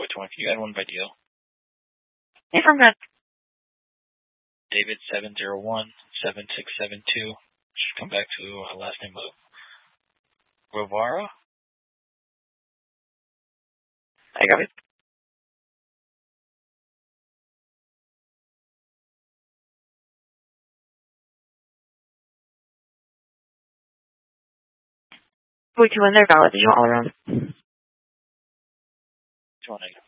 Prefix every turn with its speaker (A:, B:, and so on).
A: Which one? Can you add one by deal?
B: Yeah, I'm good.
A: David 701-7672. Should come back to last name of Rovara.
B: I got it. Which ones are valid? You all around?
A: 20.